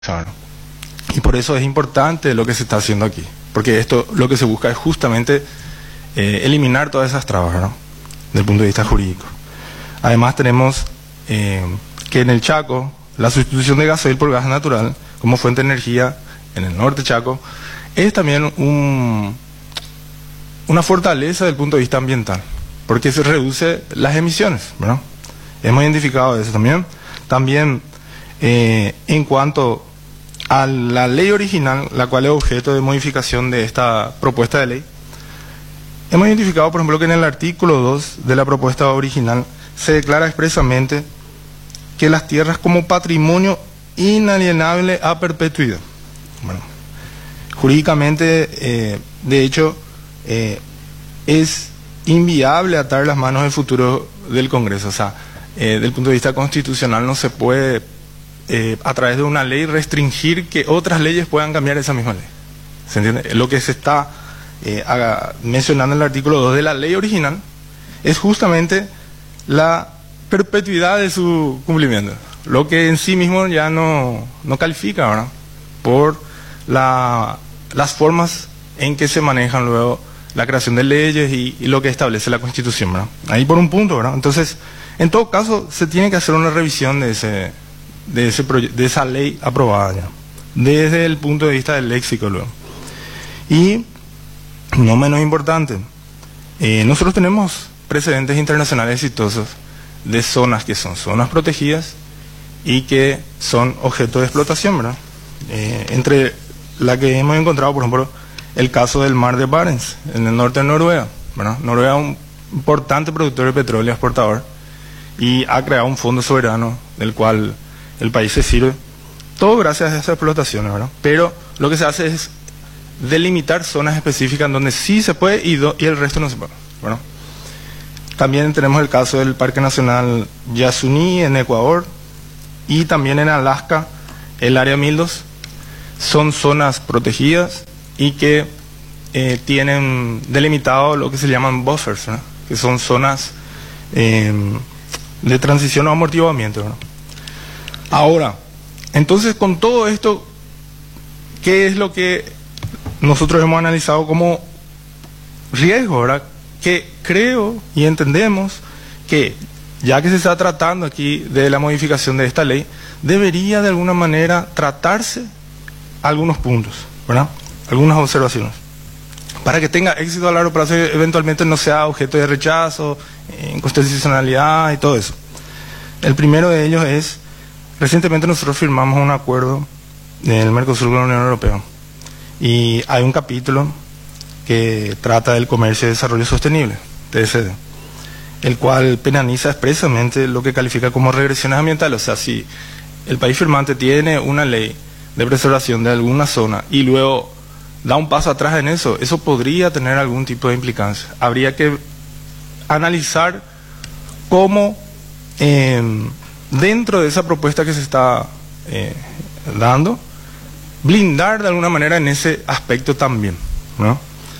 ¿no? Y por eso es importante lo que se está haciendo aquí, porque esto lo que se busca es justamente eliminar todas esas trabas, ¿no? Desde el punto de vista jurídico. Además tenemos que en el Chaco la sustitución de gasoil por gas natural como fuente de energía en el norte Chaco es también una fortaleza desde el punto de vista ambiental, porque se reduce las emisiones, ¿no? Hemos identificado eso también. También en cuanto a la ley original, la cual es objeto de modificación de esta propuesta de ley, hemos identificado, por ejemplo, que en el artículo 2 de la propuesta original se declara expresamente que las tierras como patrimonio inalienable a perpetuidad. Bueno, jurídicamente, de hecho, es inviable atar las manos del futuro del Congreso. O sea, desde el punto de vista constitucional no se puede, a través de una ley, restringir que otras leyes puedan cambiar esa misma ley. ¿Se entiende? Lo que se está mencionando en el artículo 2 de la ley original es justamente la perpetuidad de su cumplimiento, lo que en sí mismo ya no califica, ¿verdad? Por las formas en que se manejan luego la creación de leyes y lo que establece la Constitución, ¿verdad? Ahí por un punto, ¿verdad? Entonces, en todo caso, se tiene que hacer una revisión de esa ley aprobada ya, desde el punto de vista del léxico luego. Y, no menos importante, nosotros tenemos precedentes internacionales exitosos de zonas que son zonas protegidas y que son objeto de explotación, ¿verdad? Entre la que hemos encontrado, por ejemplo, el caso del mar de Barents, en el norte de Noruega, ¿verdad? Noruega es un importante productor de petróleo exportador y ha creado un fondo soberano del cual el país se sirve, todo gracias a esas explotaciones, ¿verdad? Pero lo que se hace es delimitar zonas específicas en donde sí se puede y el resto no se puede, ¿verdad? También tenemos el caso del Parque Nacional Yasuní en Ecuador y también en Alaska, el área 1002. Son zonas protegidas y que tienen delimitado lo que se llaman buffers, ¿no? Que son zonas de transición o amortiguamiento, ¿no? Ahora, entonces con todo esto, ¿qué es lo que nosotros hemos analizado como riesgo, ¿verdad? Que creo y entendemos que, ya que se está tratando aquí de la modificación de esta ley, debería de alguna manera tratarse algunos puntos, ¿verdad? Algunas observaciones, para que tenga éxito a largo plazo y eventualmente no sea objeto de rechazo, inconstitucionalidad y todo eso. El primero de ellos es, recientemente nosotros firmamos un acuerdo del Mercosur con la Unión Europea y hay un capítulo que trata del comercio y desarrollo sostenible, TSD, el cual penaliza expresamente lo que califica como regresiones ambientales. O sea, si el país firmante tiene una ley de preservación de alguna zona y luego da un paso atrás en eso, eso podría tener algún tipo de implicancia. Habría que analizar cómo dentro de esa propuesta que se está dando, blindar de alguna manera en ese aspecto también, ¿no?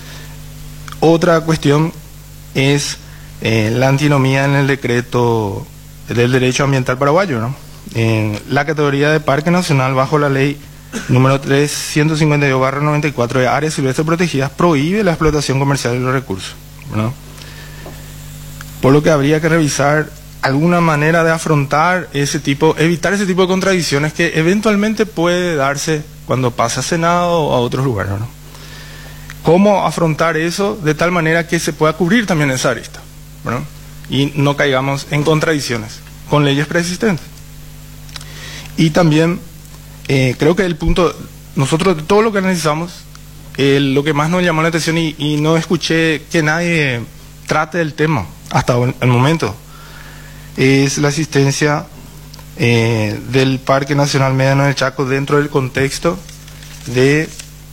Otra cuestión es la antinomía en el decreto del derecho ambiental paraguayo, ¿no? En la categoría de parque nacional bajo la ley número 352/94 de áreas silvestres protegidas prohíbe la explotación comercial de los recursos, ¿no? Por lo que habría que revisar alguna manera de afrontar evitar ese tipo de contradicciones que eventualmente puede darse cuando pasa a Senado o a otros lugares, ¿no? ¿Cómo afrontar eso de tal manera que se pueda cubrir también esa arista, ¿no? Y no caigamos en contradicciones con leyes preexistentes? Y también creo que el punto, nosotros de todo lo que analizamos, lo que más nos llamó la atención y no escuché que nadie trate del tema hasta el momento, es la existencia del Parque Nacional Médano del Chaco dentro del contexto de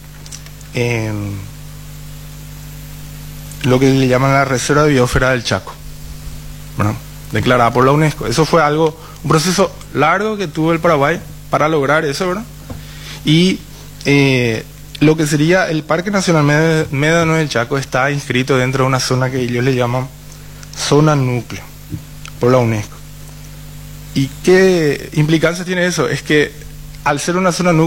lo que le llaman la Reserva de Biosfera del Chaco, ¿verdad? Declarada por la UNESCO. Eso fue un proceso largo que tuvo el Paraguay para lograr eso, ¿verdad? Y lo que sería el Parque Nacional Médano del Chaco está inscrito dentro de una zona que ellos le llaman zona núcleo por la UNESCO. ¿Y qué implicancias tiene eso? Es que al ser una zona